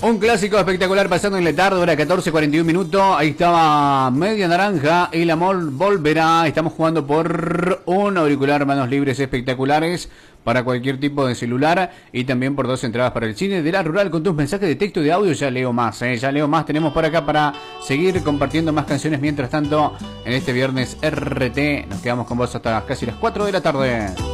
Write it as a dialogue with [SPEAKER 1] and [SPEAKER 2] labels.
[SPEAKER 1] Un clásico espectacular pasando en Letardo, hora 14:41 minutos. Ahí estaba Media Naranja. El amor volverá. Estamos jugando por un auricular, manos libres espectaculares para cualquier tipo de celular. Y también por 2 entradas para el cine de la Rural con tus mensajes de texto y de audio. Ya leo más, ya leo más. Tenemos por acá para seguir compartiendo más canciones. Mientras tanto, en este viernes RT nos quedamos con vos hasta casi las 4 de la tarde.